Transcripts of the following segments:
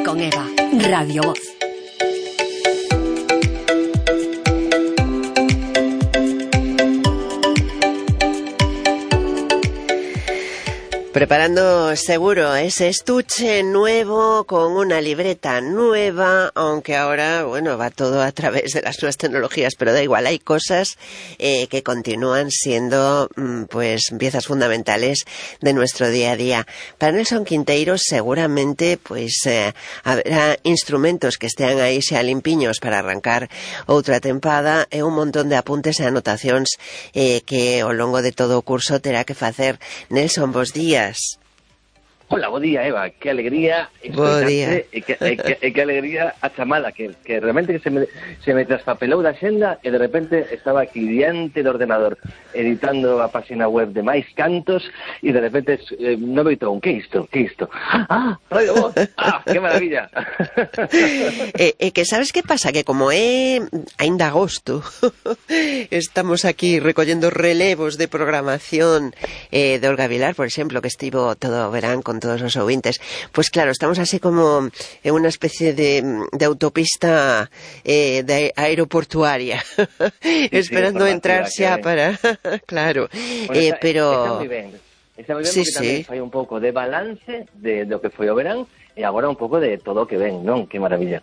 con Eva, Radio Voz. Preparando seguro ese estuche nuevo con una libreta nueva, aunque ahora, bueno, va todo a través de las nuevas tecnologías, pero da igual, hay cosas que continúan siendo pues piezas fundamentales de nuestro día a día. Para Nelson Quinteiro seguramente pues habrá instrumentos que estean aí xa limpiños para arrancar outra tempada e un montón de apuntes e anotacións que ao longo de todo o curso terá que facer. Nelson, bos días. Hola, bo día, Eva, que alegría escoitarte e que alegría a chamada, que realmente se me traspapelou da xenda e de repente estaba aquí diante do ordenador editando a página web de Mais Cantos e de repente non veitou un, que isto? Ah, Radio Voz, que maravilla. Que sabes que pasa? Que como é aínda agosto estamos aquí recollendo relevos de programación de Olga Vilar, por exemplo, que estivo todo o verán con todos os ouvintes, pues claro, estamos así como en una especie de autopista de aeroportuaria esperando entrar xa para claro, bueno, pero está moi ben porque tamén fai un pouco de balance do que foi o verán e agora un pouco de todo o que ven, non? Que maravilla.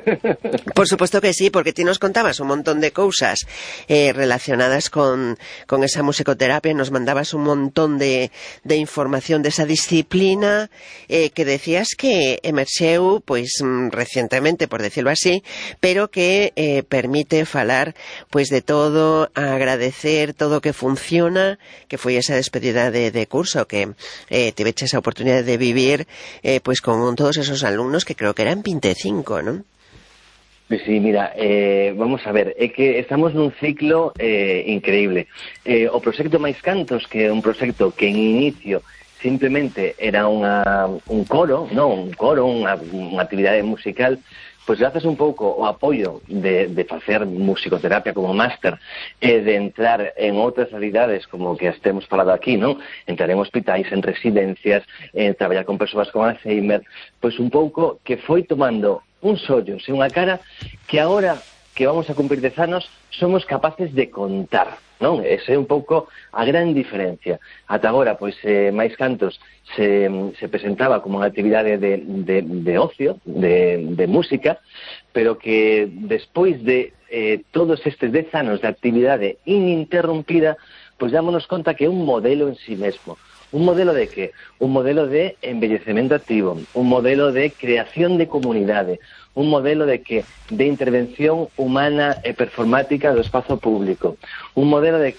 Por supuesto que sí, porque ti nos contabas un montón de cousas relacionadas con esa musicoterapia, nos mandabas un montón de información de esa disciplina que decías que emerxeu pois recientemente, por decirlo así, pero que permite falar pois de todo, agradecer todo o que funciona, que foi esa despedida de curso que tiveches a oportunidade de vivir pois con todos esos alumnos que creo que eran 25, ¿no? Pues sí, mira, vamos a ver, é que estamos nun ciclo increíble. O proxecto Mais Cantos, que é un proxecto que en inicio simplemente era un coro, unha actividade musical, pois grazas un pouco o apoio de facer musicoterapia como máster e de entrar en outras realidades como que temos falado aquí, non? Entrar en hospitais, en residencias, traballar con persoas con Alzheimer, pois un pouco que foi tomando uns ollos e unha cara que agora que vamos a cumprir 10 anos somos capaces de contar, non? Ese é un pouco a gran diferencia. Ata agora, pois, Mais Cantos se presentaba como unha actividade de ocio, de música, pero que despois de todos estes 10 anos de actividade ininterrumpida, pois dámonos conta que é un modelo en sí mesmo. Un modelo de que? Un modelo de envellecemento activo, un modelo de creación de comunidade, un modelo de intervención humana e performática do espazo público, un modelo de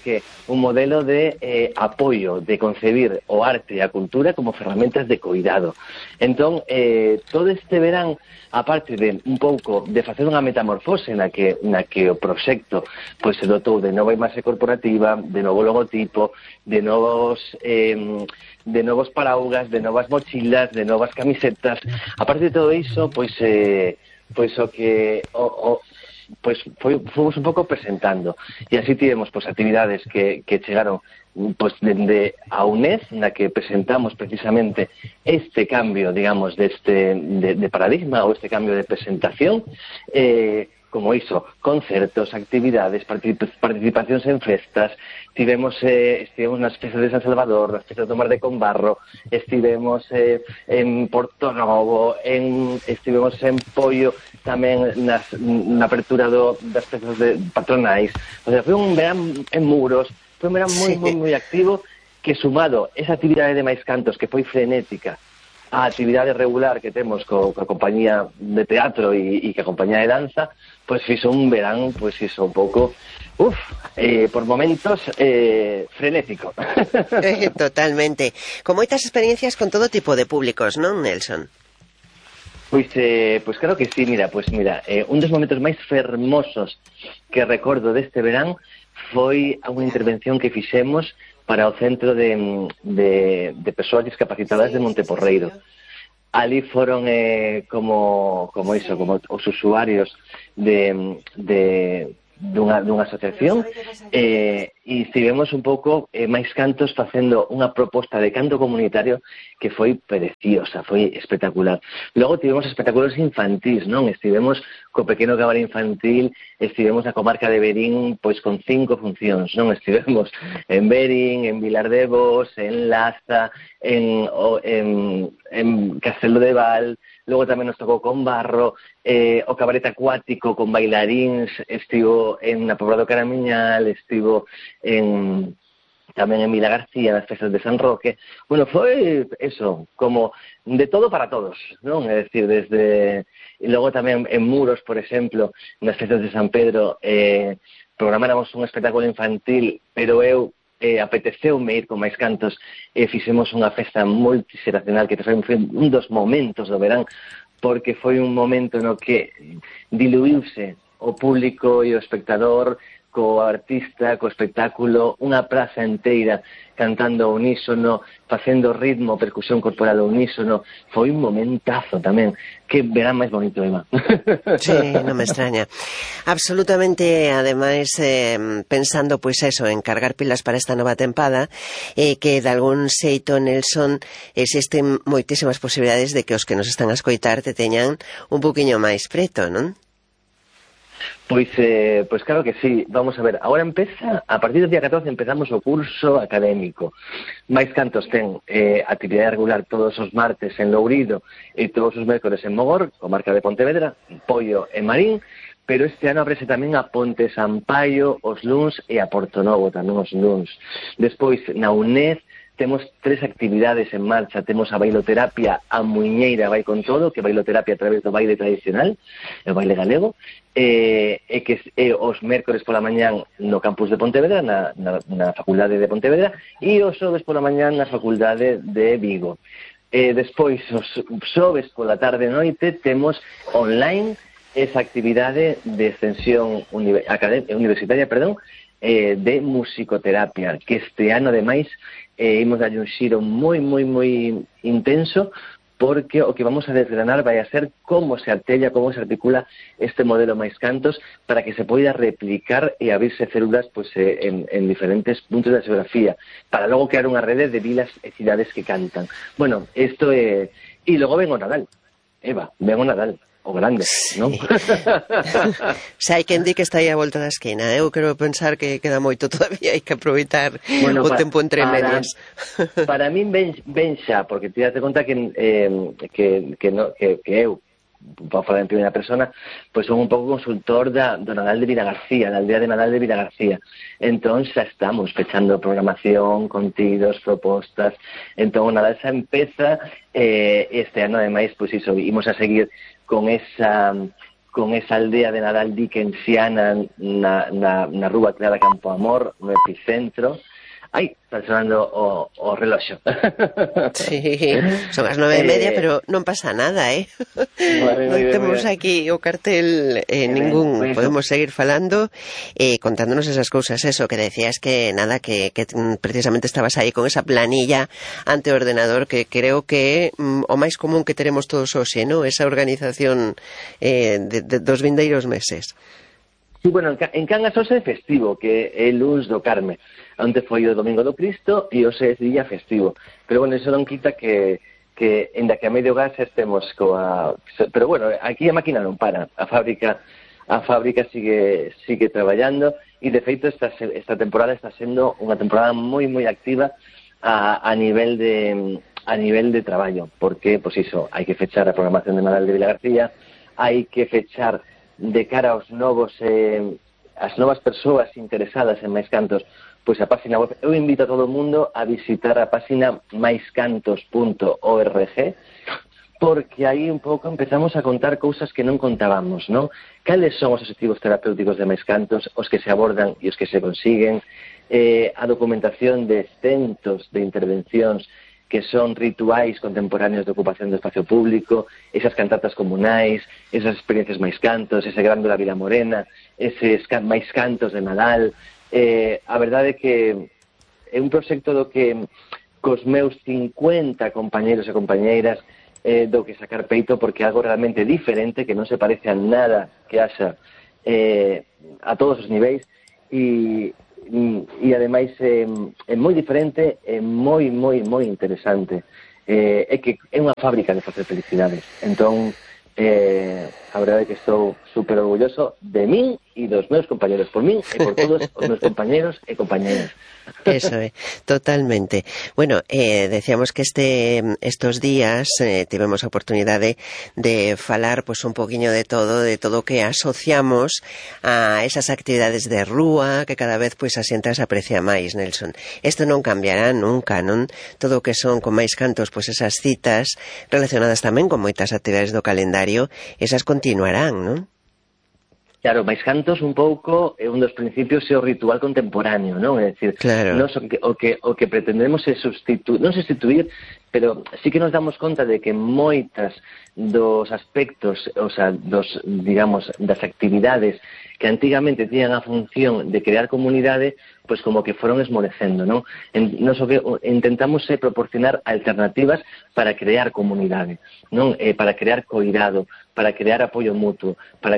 apoio, de concebir o arte e a cultura como ferramentas de cuidado. Entón, todo este verán, aparte de un pouco de facer unha metamorfose na que o proxecto pois se dotou de nova imaxe corporativa, de novo logotipo, de novos paraugas, de novas mochilas, de novas camisetas. Aparte de todo iso, pois fomos un pouco presentando e así tivemos pois actividades que chegaron pois dende a UNED, na que presentamos precisamente este cambio, digamos, de paradigma ou este cambio de presentación, como iso, concertos, actividades, participacións en festas, estivemos nas festas de San Salvador, nas festas do Mar de Combarro, estivemos en Porto Novo, estivemos en Poio, tamén na apertura das festas patronais. O sea, foi un verán en Muros, foi un verán moi activo, que sumado esa actividade de Mais Cantos, que foi frenética, a actividade regular que temos coa compañía de teatro e que a compañía de danza, pois fixo un verán, pois iso un pouco, por momentos frenético. Totalmente. Con moitas experiencias con todo tipo de públicos, non, Nelson? Pois claro que sí, mira, un dos momentos máis fermosos que recordo deste verán foi unha intervención que fixemos para o Centro de Persoas Discapacitadas de Monteporreiro. Ali foron como os usuarios de dunha asociación, e estivemos un pouco máis cantos facendo unha proposta de canto comunitario que foi preciosa, foi espectacular. Logo tivemos espectáculos infantís, non? Estivemos co pequeno cabal infantil, estivemos na comarca de Verín pois con 5 funcións, non? Estivemos en Verín, en Vilar de Bos, en Laza, en Castelo de Val. Logo tamén nos tocou con Barro, o cabaret acuático con bailaríns, estivo en na Pobrado Caramiñal, estivo tamén en Vila García, nas festas de San Roque. Bueno, foi eso, como de todo para todos, non? É dicir, desde... E logo tamén en Muros, por exemplo, nas festas de San Pedro, programáramos un espectáculo infantil, pero eu apeteceume ir con máis cantos e fixemos unha festa multiseracional que foi un dos momentos do verán, porque foi un momento no que diluíuse o público e o espectador co artista, co espectáculo, unha praza inteira cantando ao unísono, facendo ritmo, percusión corporal ao unísono. Foi un momentazo tamén. Que verán máis bonito, Eva. Sí, non me extraña. Absolutamente, ademais, pensando, pois eso, en cargar pilas para esta nova tempada, que de algún xeito, Nelson, existen moitísimas posibilidades de que os que nos están a escoitar te teñan un poquinho máis preto, non? Pois claro que sí, vamos a ver, agora empeza, a partir do día 14 empezamos o curso académico. Máis cantos ten actividade regular todos os martes en Lourido e todos os mércores en Mogor, comarca de Pontevedra, Poio e Marín, pero este ano abrese tamén a Ponte Sampaio os luns e a Portonovo tamén os luns. Despois, na UNED, temos 3 actividades en marcha. Temos a bailoterapia A Muiñeira vai con todo, que é bailoterapia a través do baile tradicional, o baile galego, que os mércores pola mañán no campus de Pontevedra, na Facultade de Pontevedra, e os xoves pola mañán na Facultade de Vigo. Despois, os xoves pola tarde e noite, temos online esa actividade de extensión universitaria, de musicoterapia, que este ano, ademais, imos darlle un xiro moi intenso, porque o que vamos a desgranar vai a ser como se artella, como se articula este modelo máis cantos para que se poida replicar e abrirse células pois, en diferentes puntos da xeografía, para logo crear unha rede de vilas e cidades que cantan. Bueno, isto é... E logo ven o Nadal, Eva, ven o Nadal. O grande, sí. Non? Se hai quen di que está aí a volta da esquina. Eu quero pensar que queda moito todavía, hai que aproveitar o tempo entre medias. Para min ben xa, porque te das conta que eu, para falar en primeira persona, pois son un pouco consultor do Nadal de Vila García, da aldea de Nadal de Vila García. Entón xa estamos fechando programación, contidos, propostas. Entón o Nadal xa empeza, este ano ademais, pois iso, imos a seguir con esa aldea de Nadal dickensiana na rúa Clara Campo Amor, no epicentro. Ai, está sonando o reloxo. Sí, son as 9:30, pero non pasa nada, non temos aquí o cartel ningún, podemos seguir falando, contándonos esas cousas, eso, que decías que nada, que precisamente estabas aí con esa planilla ante o ordenador, que creo que o máis común que teremos todos hoxe, ¿no? Esa organización dos vindeiros meses. Sí, bueno, en Cangas hoxe é festivo, que é luns do Carme. Onte foi o Domingo do Cristo e hoxe é día festivo. Pero, bueno, iso non quita que enda que a medio gas estemos coa... Pero, bueno, aquí a máquina non para. A fábrica sigue traballando e, de feito, esta temporada está sendo unha temporada moi activa a nivel de traballo. Porque, pois iso, hai que fechar a programación de Nadal de Vila García, hai que fechar de cara aos novos as novas persoas interesadas en máis cantos, pois a página web. Eu invito a todo o mundo a visitar a página maiscantos.org, porque aí un pouco empezamos a contar cousas que non contábamos, non? Cales son os objetivos terapéuticos de máis cantos, os que se abordan e os que se consiguen, a documentación de centos de intervencións que son rituais contemporáneos de ocupación do espacio público, esas cantatas comunais, esas experiencias máis cantos, ese Grándola Vila Morena, eses máis cantos de Nadal. A verdade é que é un proxecto do que cos meus 50 compañeros e compañeiras do que sacar peito, porque é algo realmente diferente, que non se parece a nada que haxa a todos os niveis, e ademais é moi diferente, é moi interesante. É que é unha fábrica de facer felicidades. Entón, a verdade é que estou super orgulloso de min e dos meus compañeros, por min e por todos os meus compañeros e compañeras. Eso totalmente. Bueno, decíamos que estos días tivemos a oportunidade de falar pues un poquinho de todo que asociamos a esas actividades de rúa que cada vez pues a xente se aprecia máis, Nelson. Isto non cambiará nunca, non? Todo o que son con máis cantos, pues esas citas relacionadas tamén con moitas actividades do calendario, esas continuarán, non? Claro, máis cantos un pouco é un dos principios é o ritual contemporáneo, non? É dicir, claro. Nos o que pretendemos é non sustituir, pero sí que nos damos conta de que moitas dos aspectos, o sea, digamos, das actividades que antigamente tiñan a función de crear comunidade, pois como que foron esmorecendo, non? Nos o que intentamos é proporcionar alternativas para crear comunidade, non? Para crear coidado, para crear apoio mutuo,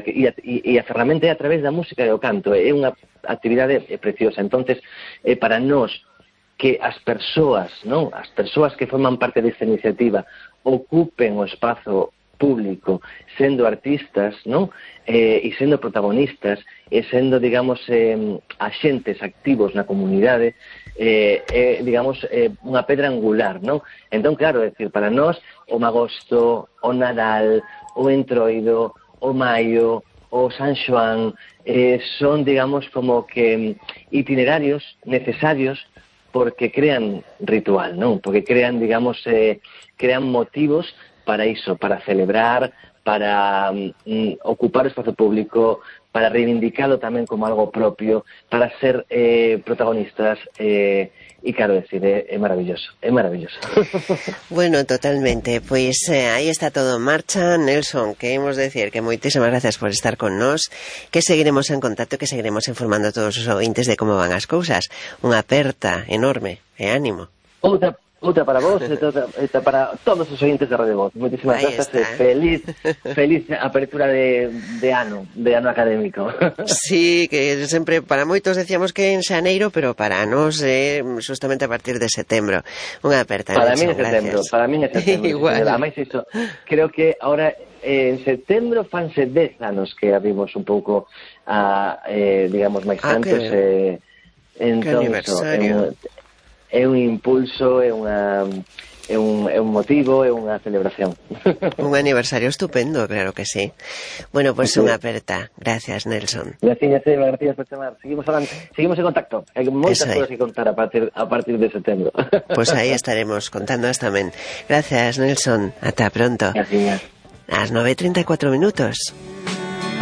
e a ferramenta é a través da música e o canto, é unha actividade preciosa. Entonces, para nós que as persoas, non? As persoas que forman parte desta iniciativa ocupen o espazo público sendo artistas, non? E sendo protagonistas e sendo, digamos, axentes activos na comunidade, digamos, unha pedra angular, non? Entón, claro, é dicir, para nós o magosto, o Nadal, o Entroido, o Maio, o San Xoán, son, digamos, como que itinerarios necesarios porque crean ritual, non? Porque crean, digamos, crean motivos para iso, para celebrar, para ocupar o espazo público, para reivindicalo tamén como algo propio, para ser protagonistas, e claro, decir, é maravilloso, é maravilloso. Bueno, totalmente, pois aí está todo en marcha. Nelson, queremos decir que moitísimas gracias por estar con nós, que seguiremos en contacto, que seguiremos informando a todos os ouvintes de como van as cousas. Unha aperta enorme, e ánimo. Outra para vos e para todos os ointes de Radio Voz. Moitísimas grazas e feliz apertura de ano académico. Sí, que sempre para moitos decíamos que en xaneiro, pero para nós é justamente a partir de setembro. Unha aperta. Para min é setembro. Igual. Ademais, iso, creo que ahora en setembro fanse 10 anos que abrimos un pouco digamos, máis cantos. Que aniversario. É un impulso, é un motivo, é unha celebración. Un aniversario estupendo, claro que sí. Bueno, pues unha aperta. Gracias, Nelson. Gracias por chamar. Seguimos en contacto. Hai moitas cousas que contar a partir de setembro. Pues aí estaremos contándoas tamén. Gracias, Nelson. Ata pronto. Gracias. Ás 9:34 minutos.